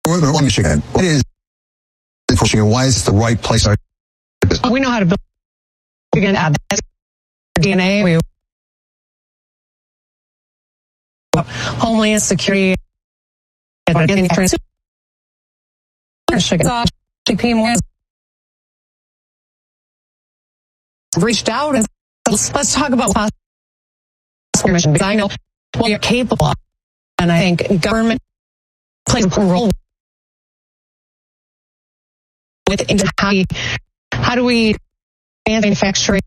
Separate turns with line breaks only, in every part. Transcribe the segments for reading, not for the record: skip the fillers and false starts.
Northern Michigan. What is Michigan? Why is it the right place?
We know how to build DNA. We Homeland Security. Reached out and let's talk about mission, because I know what you're capable of, and I think government plays a role with how do we manufacture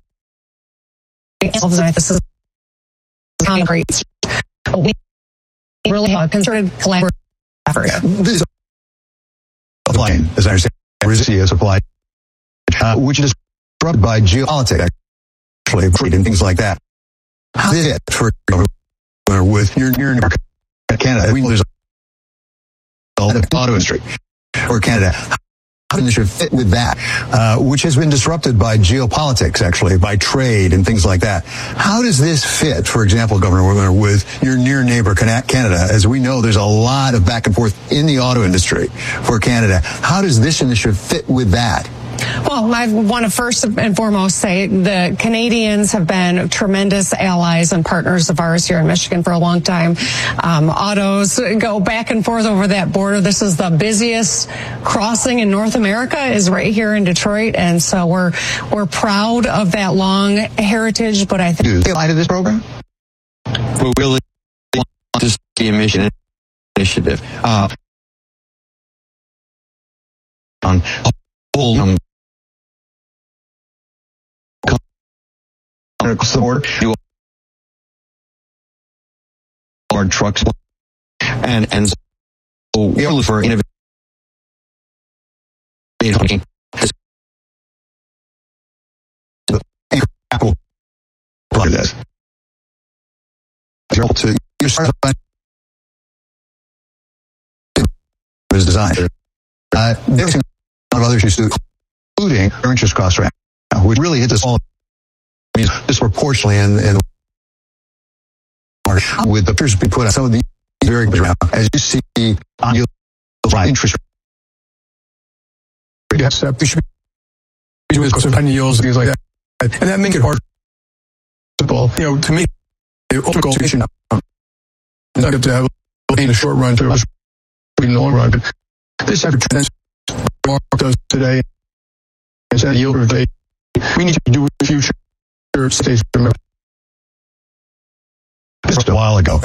this is concrete. We really have a concerted collaborative effort.
This is applying, as I understand, resiliency is applied, which is disrupted by geopolitics, actually, and things like that. How is it for with your near Canada? We know there's the auto industry or Canada. How does it fit with that, which has been disrupted by geopolitics, actually, by trade and things like that? How does this fit, for example, Governor, with your near neighbor, Canada? As we know, there's a lot of back and forth in the auto industry for Canada. How does this initiative fit with that?
Well, I want to first and foremost say the Canadians have been tremendous allies and partners of ours here in Michigan for a long time. Autos go back and forth over that border. This is the busiest crossing in North America, is right here in Detroit, and so we're proud of that long heritage. But I think
in light of this program,
we really want to see a mission initiative on whole.
Across the border,
our trucks, and so we are looking for innovative
this. To your startup is designed. There's a lot of other issues, including our interest costs right now, which really hits us all disproportionately and with the pressures we put on some of the variables around. As you see on your interest rate, we should be doing some tiny yields and things like that. And that makes it hard. To me, the ultimate goal is not to have in the short run, to in the long run. But this effort does today is that yield of we need to do in the future. States just a while ago.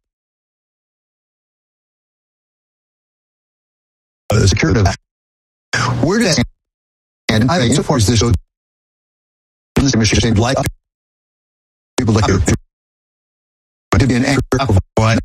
The security of that. Where does that stand? And I think so far as this in this Michigan, like people like you to be an anchor